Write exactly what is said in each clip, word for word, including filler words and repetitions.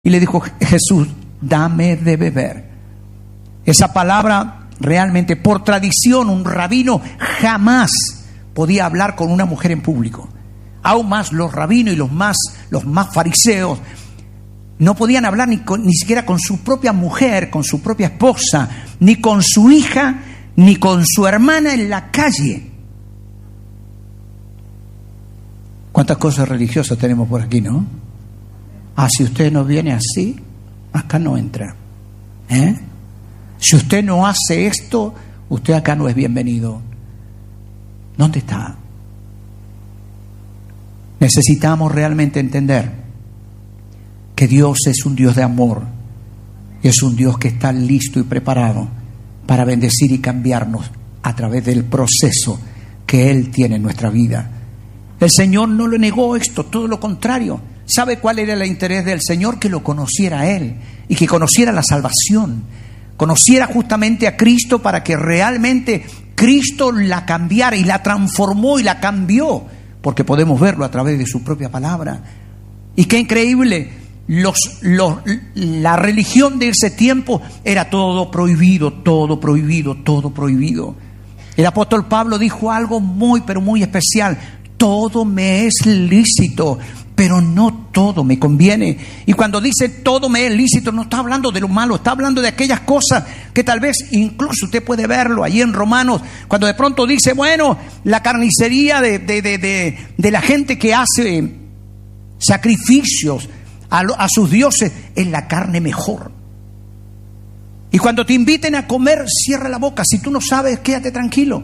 Y le dijo Jesús: dame de beber. Esa palabra realmente, por tradición, un rabino jamás podía hablar con una mujer en público. Aún más los rabinos y los más, los más fariseos no podían hablar ni, con, ni siquiera con su propia mujer, con su propia esposa, ni con su hija, ni con su hermana en la calle. ¿Cuántas cosas religiosas tenemos por aquí, no? Ah, si usted no viene así, acá no entra. ¿Eh? Si usted no hace esto, usted acá no es bienvenido. ¿Dónde está? Necesitamos realmente entender que Dios es un Dios de amor, y es un Dios que está listo y preparado para bendecir y cambiarnos a través del proceso que Él tiene en nuestra vida. El Señor no le negó esto, todo lo contrario. ¿Sabe cuál era el interés del Señor? Que lo conociera a Él y que conociera la salvación, conociera justamente a Cristo, para que realmente Cristo la cambiara y la transformó y la cambió, porque podemos verlo a través de su propia palabra. Y qué increíble, los, los, la religión de ese tiempo era todo prohibido, todo prohibido, todo prohibido. El apóstol Pablo dijo algo muy, pero muy especial: todo me es lícito, pero no todo me conviene. Y cuando dice todo me es lícito, no está hablando de lo malo, está hablando de aquellas cosas que tal vez incluso usted puede verlo allí en Romanos, cuando de pronto dice, bueno, la carnicería de, de, de, de, de la gente que hace sacrificios a, a sus dioses, es la carne mejor. Y cuando te inviten a comer, cierra la boca. Si tú no sabes, quédate tranquilo.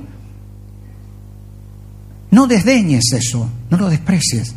No desdeñes eso, no lo desprecies.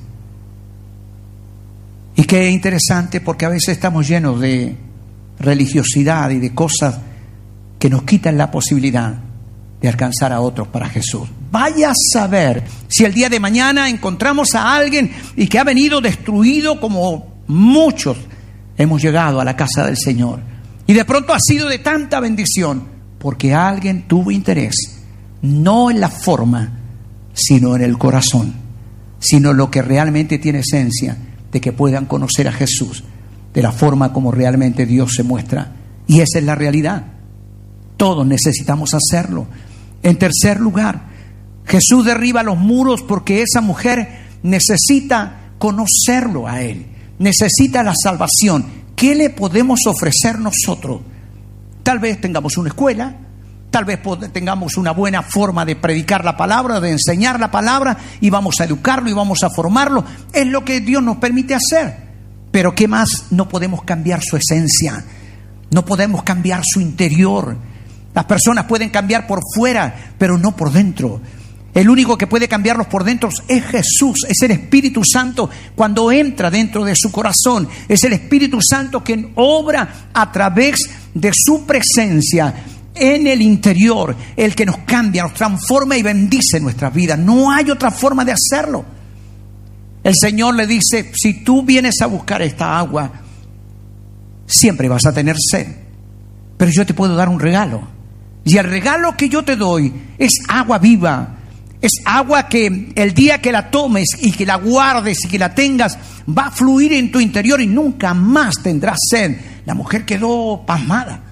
Y qué interesante, porque a veces estamos llenos de religiosidad y de cosas que nos quitan la posibilidad de alcanzar a otros para Jesús. Vaya a saber si el día de mañana encontramos a alguien y que ha venido destruido, como muchos hemos llegado a la casa del Señor, y de pronto ha sido de tanta bendición porque alguien tuvo interés, no en la forma, sino en el corazón, sino lo que realmente tiene esencia, de que puedan conocer a Jesús de la forma como realmente Dios se muestra. Y esa es la realidad. Todos necesitamos hacerlo. En tercer lugar, Jesús derriba los muros porque esa mujer necesita conocerlo a Él, necesita la salvación. ¿Qué le podemos ofrecer nosotros? Tal vez tengamos una escuela, tal vez tengamos una buena forma de predicar la palabra, de enseñar la palabra, y vamos a educarlo y vamos a formarlo. Es lo que Dios nos permite hacer. Pero ¿qué más? No podemos cambiar su esencia, no podemos cambiar su interior. Las personas pueden cambiar por fuera, pero no por dentro. El único que puede cambiarlos por dentro es Jesús, es el Espíritu Santo. Cuando entra dentro de su corazón, es el Espíritu Santo quien obra a través de su presencia en el interior, el que nos cambia, nos transforma y bendice nuestras vidas. No hay otra forma de hacerlo. El Señor le dice: si tú vienes a buscar esta agua, siempre vas a tener sed, pero yo te puedo dar un regalo, y el regalo que yo te doy es agua viva. Es agua que el día que la tomes y que la guardes y que la tengas, va a fluir en tu interior y nunca más tendrás sed. La mujer quedó pasmada.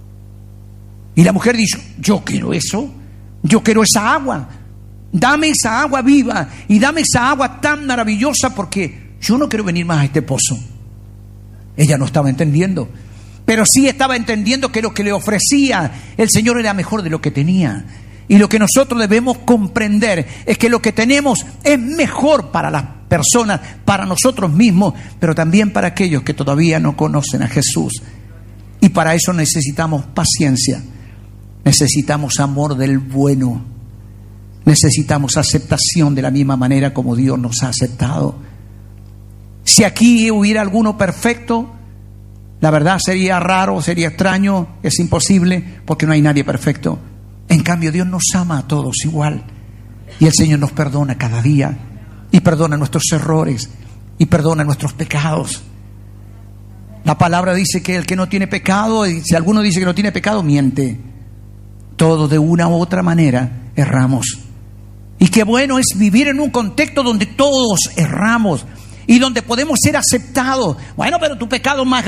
Y la mujer dijo: yo quiero eso, yo quiero esa agua, dame esa agua viva y dame esa agua tan maravillosa, porque yo no quiero venir más a este pozo. Ella no estaba entendiendo, pero sí estaba entendiendo que lo que le ofrecía el Señor era mejor de lo que tenía. Y lo que nosotros debemos comprender es que lo que tenemos es mejor para las personas, para nosotros mismos, pero también para aquellos que todavía no conocen a Jesús. Y para eso necesitamos paciencia. Necesitamos amor del bueno. Necesitamos aceptación de la misma manera como Dios nos ha aceptado. Si aquí hubiera alguno perfecto, la verdad sería raro, sería extraño, es imposible, porque no hay nadie perfecto. En cambio, Dios nos ama a todos igual. Y el Señor nos perdona cada día. Y perdona nuestros errores. Y perdona nuestros pecados. La palabra dice que el que no tiene pecado, y si alguno dice que no tiene pecado, miente. Todos de una u otra manera erramos. Y qué bueno es vivir en un contexto donde todos erramos. y donde podemos ser aceptados. Bueno, pero tu pecado es más